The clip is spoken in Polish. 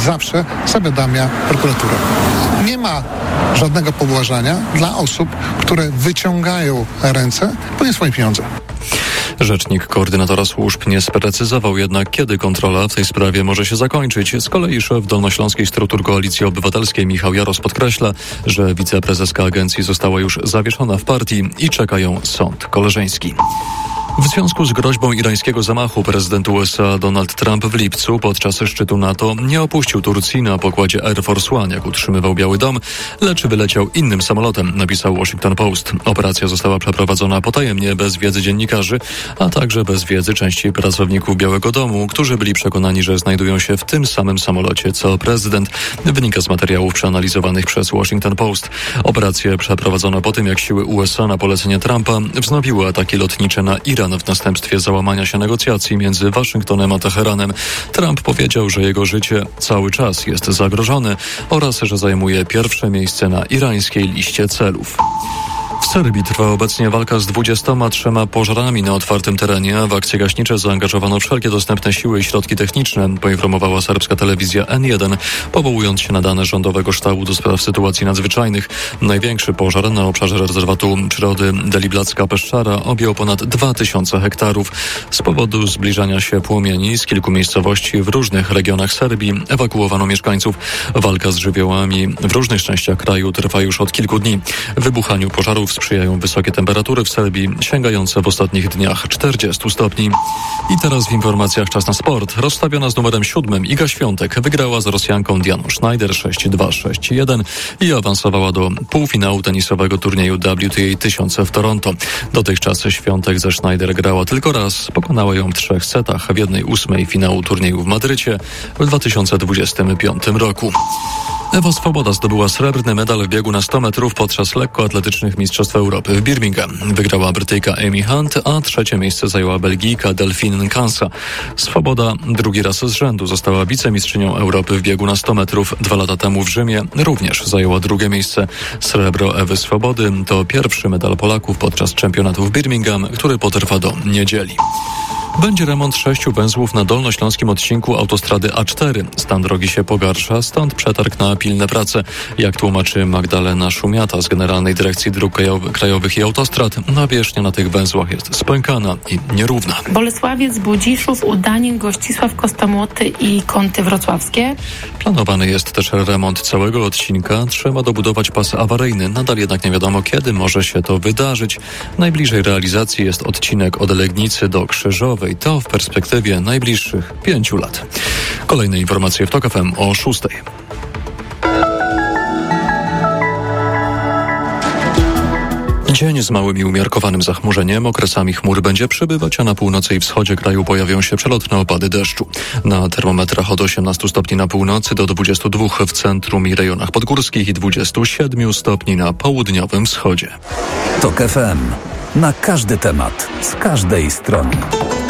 zawsze zawiadamia prokuraturę. Nie ma żadnego pobłażania dla osób, które wyciągają ręce po nie swoje pieniądze. Rzecznik koordynatora służb nie sprecyzował jednak, kiedy kontrola w tej sprawie może się zakończyć. Z kolei szef Dolnośląskiej Struktur Koalicji Obywatelskiej Michał Jaros podkreśla, że wiceprezeska agencji została już zawieszona w partii i czeka ją sąd koleżeński. W związku z groźbą irańskiego zamachu prezydent USA Donald Trump w lipcu podczas szczytu NATO nie opuścił Turcji na pokładzie Air Force One, jak utrzymywał Biały Dom, lecz wyleciał innym samolotem, napisał Washington Post. Operacja została przeprowadzona potajemnie, bez wiedzy dziennikarzy, a także bez wiedzy części pracowników Białego Domu, którzy byli przekonani, że znajdują się w tym samym samolocie co prezydent. Wynika z materiałów przeanalizowanych przez Washington Post. Operację przeprowadzono po tym, jak siły USA na polecenie Trumpa wznowiły ataki lotnicze na Iran w następstwie załamania się negocjacji między Waszyngtonem a Teheranem. Trump powiedział, że jego życie cały czas jest zagrożone oraz że zajmuje pierwsze miejsce na irańskiej liście celów. W Serbii trwa obecnie walka z 23 pożarami na otwartym terenie. W akcje gaśnicze zaangażowano wszelkie dostępne siły i środki techniczne, poinformowała serbska telewizja N1, powołując się na dane Rządowego Sztabu do Spraw Sytuacji Nadzwyczajnych. Największy pożar na obszarze rezerwatu przyrody Deliblacka Peszczara objął ponad 2000 hektarów. Z powodu zbliżania się płomieni z kilku miejscowości w różnych regionach Serbii ewakuowano mieszkańców. Walka z żywiołami w różnych częściach kraju trwa już od kilku dni. Wybuchaniu pożarów sprzyjają wysokie temperatury w Serbii, sięgające w ostatnich dniach 40 stopni. I teraz w informacjach czas na sport. Rozstawiona z numerem 7 Iga Świątek wygrała z Rosjanką Dianą Schneider 6-2, 6-1 i awansowała do półfinału tenisowego turnieju WTA 1000 w Toronto. Dotychczas Świątek ze Schneider grała tylko raz. Pokonała ją w 3 setach w 1/8 finału turnieju w Madrycie w 2025 roku. Ewa Swoboda zdobyła srebrny medal w biegu na 100 metrów podczas lekkoatletycznych Mistrzostw Europy w Birmingham. Wygrała Brytyjka Amy Hunt, a 3. miejsce zajęła Belgijka Delphine Nkansa. Swoboda drugi raz z rzędu została wicemistrzynią Europy w biegu na 100 metrów. 2 lata temu w Rzymie również zajęła 2. miejsce. Srebro Ewy Swobody to pierwszy medal Polaków podczas czempionatu w Birmingham, który potrwa do niedzieli. Będzie remont 6 węzłów na dolnośląskim odcinku autostrady A4. Stan drogi się pogarsza, stąd przetarg na pilne prace. Jak tłumaczy Magdalena Szumiata z Generalnej Dyrekcji Dróg Krajowych i Autostrad, nawierzchnia na tych węzłach jest spękana i nierówna. Bolesławiec, Budziszów, Udanin, Gościsław, Kostomłoty i Kąty Wrocławskie. Planowany jest też remont całego odcinka. Trzeba dobudować pas awaryjny. Nadal jednak nie wiadomo, kiedy może się to wydarzyć. Najbliżej realizacji jest odcinek od Legnicy do Krzyżowej. To w perspektywie najbliższych 5 lat. Kolejne informacje w TOK FM o 6. Dzień z małym i umiarkowanym zachmurzeniem. Okresami chmur będzie przybywać, a na północy i wschodzie kraju pojawią się przelotne opady deszczu. Na termometrach od 18 stopni na północy do 22 w centrum i rejonach podgórskich i 27 stopni na południowym wschodzie. TOK FM. Na każdy temat, z każdej strony.